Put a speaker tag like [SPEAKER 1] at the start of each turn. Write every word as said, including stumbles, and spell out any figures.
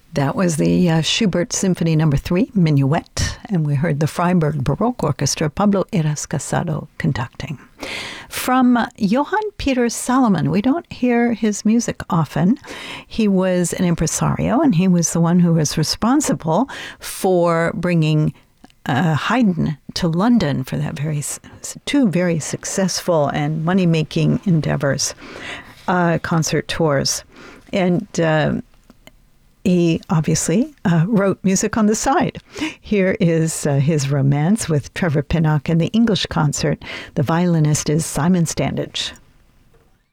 [SPEAKER 1] That was the uh, Schubert Symphony Number Three, Minuet, and we heard the Freiburg Baroque Orchestra, Pablo Eras Casado conducting. From uh, Johann Peter Salomon, we don't hear his music often. He was an impresario, and he was the one who was responsible for bringing uh, Haydn to London for that very two very successful and money-making endeavors, uh, concert tours, and. Uh, He obviously uh, wrote music on the side. Here is uh, his romance with Trevor Pinnock and the English concert. The violinist is Simon Standage.